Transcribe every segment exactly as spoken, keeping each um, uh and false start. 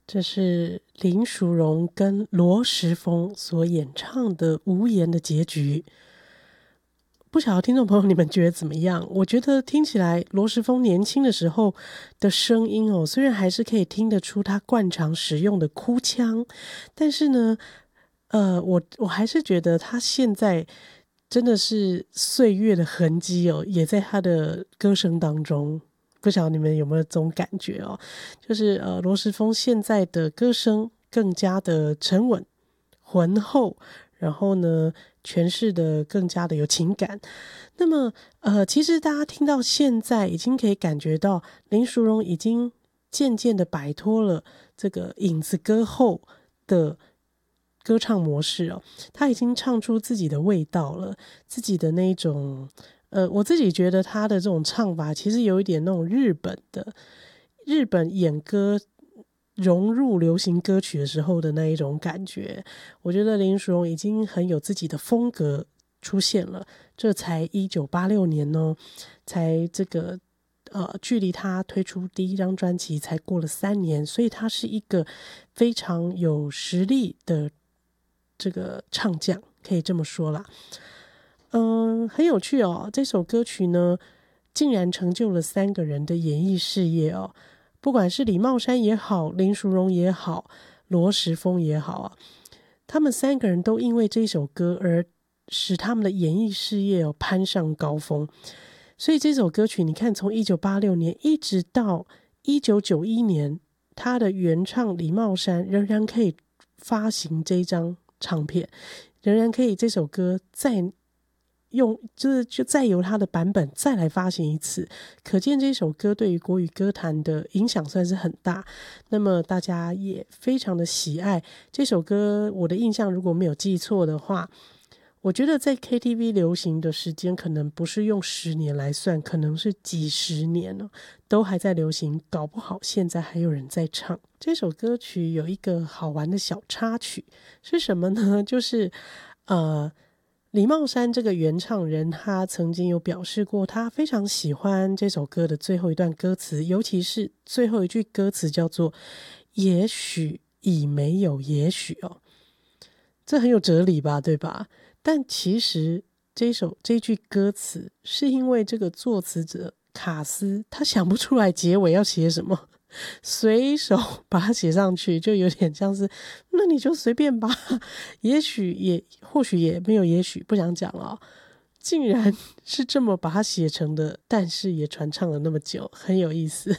这是林淑荣跟罗时丰所演唱的《无言的结局》。不晓得听众朋友你们觉得怎么样？我觉得听起来罗时丰年轻的时候的声音哦，虽然还是可以听得出他惯常使用的哭腔，但是呢，呃，我我还是觉得他现在真的是岁月的痕迹哦，也在他的歌声当中。不晓得你们有没有这种感觉哦？就是呃，罗时丰现在的歌声更加的沉稳、浑厚，然后呢，诠释的更加的有情感。那么，呃，其实大家听到现在，已经可以感觉到林淑荣已经渐渐的摆脱了这个影子歌后的歌唱模式哦，他已经唱出自己的味道了，自己的那一种。呃，我自己觉得他的这种唱法其实有一点那种日本的日本演歌融入流行歌曲的时候的那一种感觉。我觉得林淑荣已经很有自己的风格出现了，这才一九八六年哦，才这个呃，距离他推出第一张专辑才过了三年，所以他是一个非常有实力的这个唱将，可以这么说啦。嗯，很有趣哦。这首歌曲呢，竟然成就了三个人的演艺事业哦。不管是李茂山也好，林淑荣也好，罗时丰也好啊，他们三个人都因为这首歌而使他们的演艺事业哦攀上高峰。所以这首歌曲，你看，从一九八六年一直到一九九一年，他的原唱李茂山仍然可以发行这一张唱片，仍然可以这首歌再用就是就再由他的版本再来发行一次，可见这首歌对于国语歌坛的影响算是很大。那么大家也非常的喜爱这首歌。我的印象如果没有记错的话，我觉得在 K T V 流行的时间可能不是用十年来算，可能是几十年了，都还在流行，搞不好现在还有人在唱。这首歌曲有一个好玩的小插曲是什么呢？就是呃李茂山这个原唱人，他曾经有表示过，他非常喜欢这首歌的最后一段歌词，尤其是最后一句歌词叫做“也许已没有也许”哦，这很有哲理吧，对吧？但其实这首这句歌词是因为这个作词者卡斯他想不出来结尾要写什么，随手把它写上去，就有点像是那你就随便吧，也许也或许也没有也许，不想讲了哦，竟然是这么把它写成的，但是也传唱了那么久，很有意思。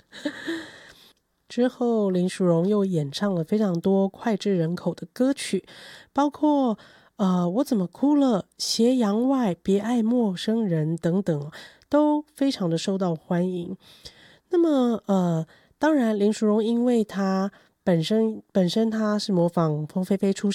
之后林淑荣又演唱了非常多脍炙人口的歌曲，包括呃我怎么哭了、斜阳外、别爱陌生人等等，都非常的受到欢迎。那么呃当然林淑荣因为她本身本身她是模仿凤飞飞出